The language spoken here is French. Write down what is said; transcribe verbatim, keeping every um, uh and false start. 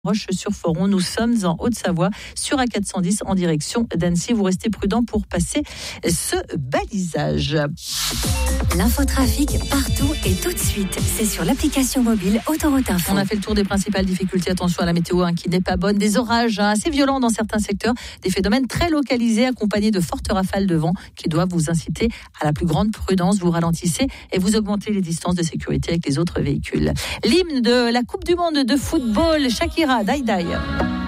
Roche-sur-Foron. Nous sommes en Haute-Savoie sur A quatre cent dix en direction d'Annecy. Vous restez prudents pour passer ce balisage. L'infotrafic partout et tout de suite. C'est sur l'application mobile Autoroute Info. On a fait le tour des principales difficultés. Attention à la météo hein, qui n'est pas bonne. Des orages hein, assez violents dans certains secteurs. Des phénomènes très localisés accompagnés de fortes rafales de vent qui doivent vous inciter à la plus grande prudence. Vous ralentissez et vous augmentez les distances de sécurité avec les autres véhicules. L'hymne de la Coupe du Monde de football, Shakira, Die Die.